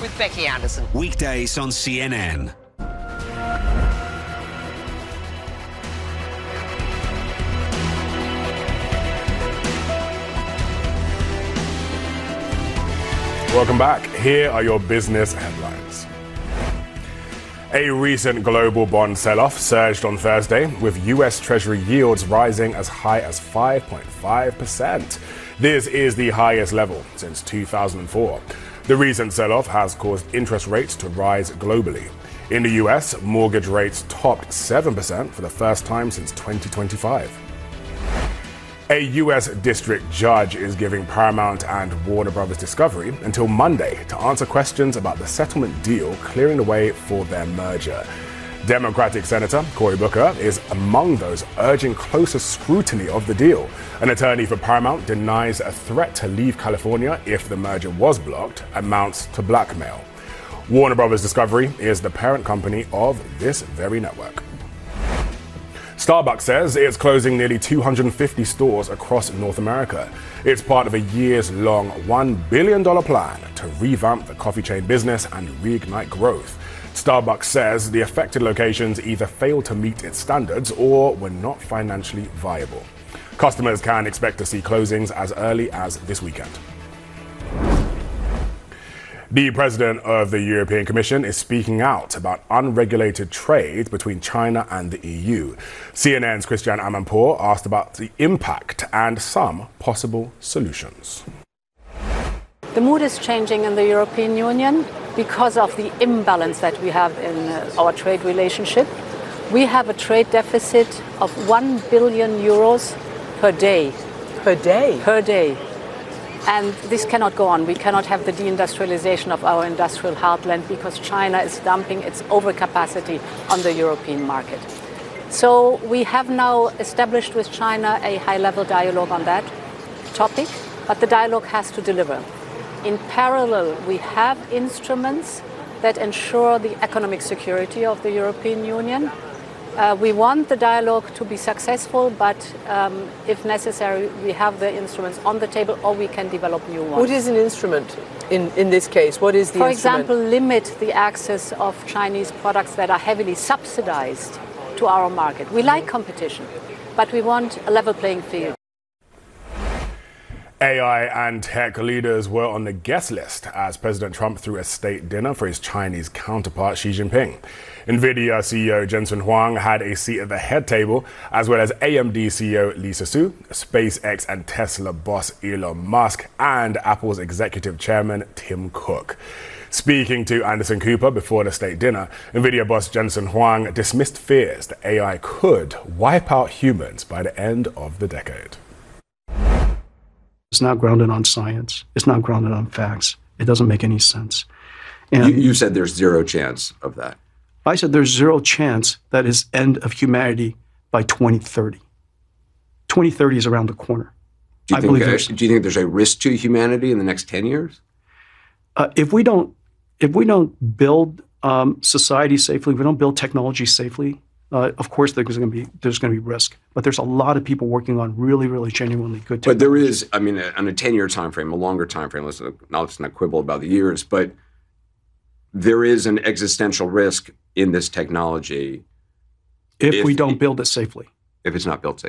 with Becky Anderson. Weekdays on CNN. Welcome back. Here are your business headlines. A recent global bond sell-off surged on Thursday, with U.S. Treasury yields rising as high as 5.5%. This is the highest level since 2004. The recent sell-off has caused interest rates to rise globally. In the U.S., mortgage rates topped 7% for the first time since 2025. A U.S. district judge is giving Paramount and Warner Bros. Discovery until Monday to answer questions about the settlement deal clearing the way for their merger. Democratic Senator Cory Booker is among those urging closer scrutiny of the deal. An attorney for Paramount denies a threat to leave California if the merger was blocked amounts to blackmail. Warner Bros. Discovery is the parent company of this very network. Starbucks says it's closing nearly 250 stores across North America. It's part of a years-long $1 billion plan to revamp the coffee chain business and reignite growth. Starbucks says the affected locations either failed to meet its standards or were not financially viable. Customers can expect to see closings as early as this weekend. The president of the European Commission is speaking out about unregulated trade between China and the EU. CNN's Christiane Amanpour asked about the impact and some possible solutions. The mood is changing in the European Union because of the imbalance that we have in our trade relationship. We have a trade deficit of 1 billion euros per day. Per day? Per day. And this cannot go on. We cannot have the deindustrialization of our industrial heartland because China is dumping its overcapacity on the European market. So we have now established with China a high-level dialogue on that topic, but the dialogue has to deliver. In parallel, we have instruments that ensure the economic security of the European Union. We want the dialogue to be successful, but if necessary, we have the instruments on the table or we can develop new ones. What is an instrument in this case? What is the For instrument? example, limit the access of Chinese products that are heavily subsidized to our market. We like competition, but we want a level playing field. AI and tech leaders were on the guest list as President Trump threw a state dinner for his Chinese counterpart Xi Jinping. NVIDIA CEO Jensen Huang had a seat at the head table, as well as AMD CEO Lisa Su, SpaceX and Tesla boss Elon Musk, and Apple's executive chairman Tim Cook. Speaking to Anderson Cooper before the state dinner, NVIDIA boss Jensen Huang dismissed fears that AI could wipe out humans by the end of the decade. It's not grounded on science. It's not grounded on facts. It doesn't make any sense. And you said there's zero chance of that. I said there's zero chance that is end of humanity by 2030. 2030 is around the corner. Do you think there's a risk to humanity in the next 10 years? If we don't build society safely, if we don't build technology safely, of course there's going to be risk. But there's a lot of people working on really, really genuinely good technology. But there is, I mean, on a 10-year time frame, a longer time frame, let's not quibble about the years, but there is an existential risk in this technology if we don't build it safely. If it's not built safely.